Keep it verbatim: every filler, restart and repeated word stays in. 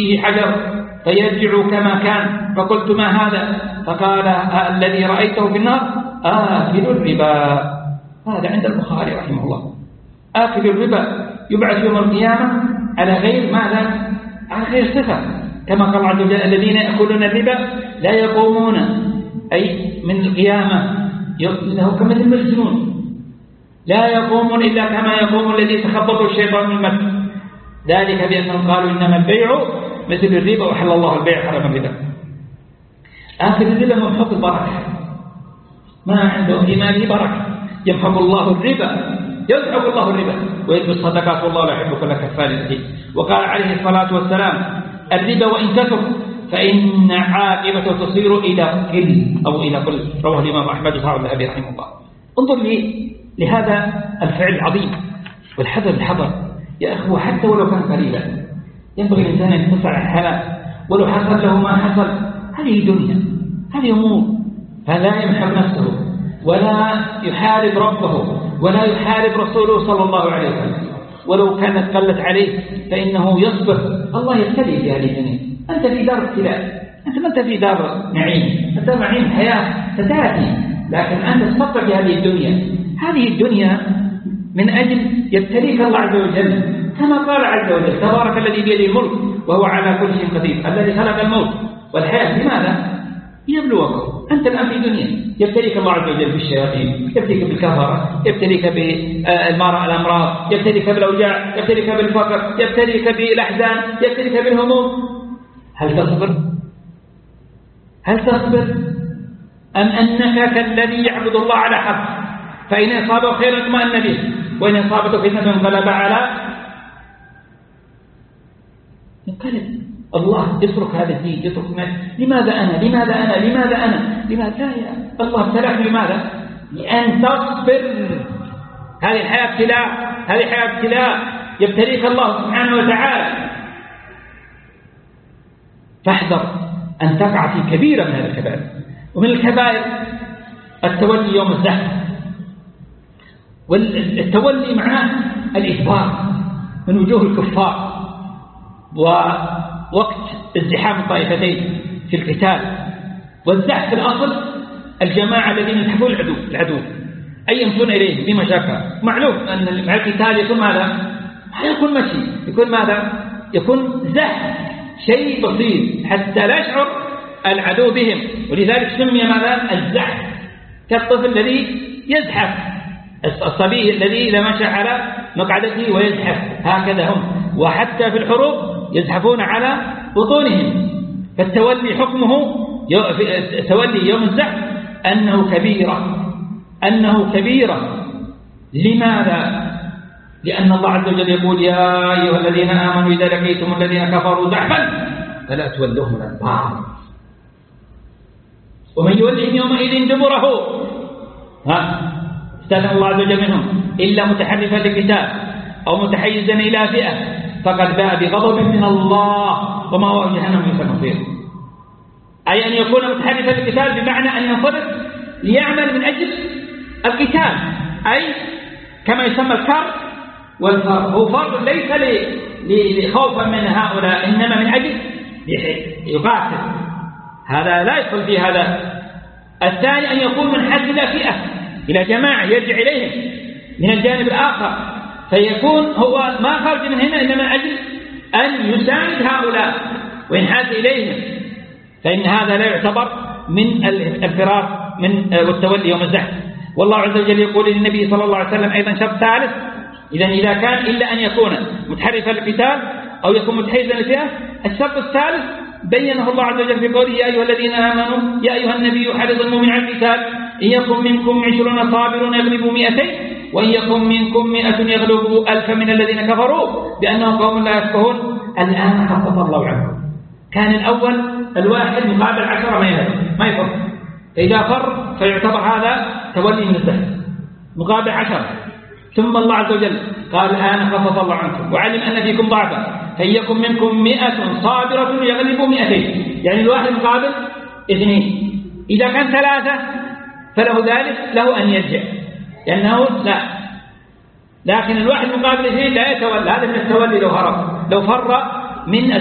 حجر فيرجع كما كان، فقلت ما هذا؟ فقال الذي رأيته في النار آكل الربا. هذا عند البخاري رحمه الله. آكل الربا يبعث يوم القيامة على غير ماذا؟ على غير صفة، كما قال عز وجل الذين يأكلون الربا لا يقومون، أي من القيامة له كمثل المجنون، لا يقومون إلا كما يقوم الذي تخبطه الشيطان من المس، ذلك بأنهم قالوا إنما البيع مثل الربا وحل الله البيع حرم الربا. آكل الربا ممحق البركة، ما عنده في ماله بركة، يمحق الله الربا، يمحق الله الربا ويجبي الصدقات والله لا يحب كل كفار أثيم. وقال عليه الصلاة والسلام الربا وإن كثر فإن عاقبته تصير إلى قل أو إلى قل، رواه الإمام أحمد وصححه الذهبي رحمه الله. انظر لي لهذا الفعل العظيم والحذر الحذر يا أخوة، حتى ولو كان قليلا ينبغي الإنسان أن يتسع الحلال ولو حصل له ما حصل. هذه دنيا، هذه أمور، فلا يمحق نفسه ولا يحارب ربه ولا يحارب رسوله صلى الله عليه وسلم، ولو كانت قلت عليه فإنه يصبر. الله يبتلي في هذه الدنيا، أنت في دار ابتلاء، أنت ما أنت في دار نعيم، أنت نعيم حياة ستأتي، لكن أنت تصبر في هذه الدنيا. هذه الدنيا من أجل يبتليك الله عز وجل، كما قال عز وجل تبارك الذي بيده الملك وهو على كل شيء قدير الذي خلق الموت والحياة. لماذا؟ يبلوكم. أنت الآن في دنيا يبتليك الله عز وجل بالشياطين، يبتليك بالكفرة، يبتليك بالمرض الأمراض، يبتليك بالأوجاع، يبتليك بالفقر، يبتليك بالأحزان، يبتليك بالهموم. هل تصبر؟ هل تصبر؟ أم أنك كالذي يعبد الله على حق، فإن أصابه خير اطمأن به وإن أصابته فتنة انقلب على انقلب. الله يترك هذا الدين، يترك لماذا أنا لماذا أنا لماذا أنا لماذا لا يا الله ابتلاك لماذا؟ لأن تصبر. هذه الحياة ابتلاء، هذه حياة ابتلاء يبتليك الله سبحانه وتعالى، فاحذر أن تقع في كبيرة من هذه الكبائر. ومن الكبائر التولي يوم الزحف، والتولي معناه الإدبار من وجوه الكفار ووقت ازدحام الطائفتين في القتال. والزحف في الأصل الجماعة الذين يزحفون العدو العدو أي يمشون إليه بمشاكل. معلوم أن مع القتال يكون ماذا؟ ما يكون مشي، يكون ماذا؟ يكون زحف، شيء بسيط حتى لا يشعر العدو بهم، ولذلك سمي ماذا؟ الزحف، كالطفل الذي يزحف، الصبي الذي إذا مشى على مقعدته ويزحف، هكذا هم. وحتى في الحروب يزحفون على بطونهم. فالتولي حكمه تولي يوم الزحف أنه كبيرة، أنه كبيرة. لماذا؟ لأن الله عز وجل يقول يا أيها الذين آمنوا إذا لقيتم الذين كفروا زحفا فلا تولوهم الأدبار ومن يولهم يومئذ دبره ها استثنى الله عز وجل منهم إلا متحرفا لقتال أو متحيزا إلى فئة فقد باء بغضب من الله وما هو جهنم بئس المصير. أي أن يكون متحرفا للقتال بمعنى أن ينصرف ليعمل من أجل القتال، أي كما يسمى الكر والفر. هو فر ليس لخوفا من هؤلاء إنما من أجل يقاتل، هذا لا يدخل في هذا. الثاني أن يكون منحاز إلى فئة إلى جماعة يرجع إليهم من الجانب الآخر، فيكون هو ما خرج من هنا إنما من أجل أن يساعد هؤلاء وينحاز إليهم، فإن هذا لا يعتبر من الفرار من والتولي يوم الزحف. والله عز وجل يقول للنبي صلى الله عليه وسلم أيضا شرط ثالث، إذا إذا كان إلا أن يكون متحرفا للقتال أو يكون متحيزا للفئة. الشرط الثالث بينه الله عز وجل في قوله يا أيها الذين آمنوا يا أيها النبي حرض المؤمن على القتال إن يكن منكم عشرون صابرون يغلبوا مئتين وإن يكن منكم مئة يغلبوا ألفا من الذين كفروا بأنهم قوم لا يفقهون. الآن خفف الله عنكم. كان الأول الواحد مقابل عشرة ما يهدف ما يفر، فإذا فر فيعتبر هذا تولي من الزحف مقابل عشرة. ثم الله عز وجل قال الآن خفف الله عنكم وعلم أن فيكم ضعفا فإن يكن منكم مئة صابرة يغلبوا مئتين، يعني الواحد مقابل اثنين. إذا كان ثلاثة فله ذلك له أن يرجع لأنه لا، لكن الواحد مقابل اثنين لا يتولى، هذا من التولي لو هرب لو فر من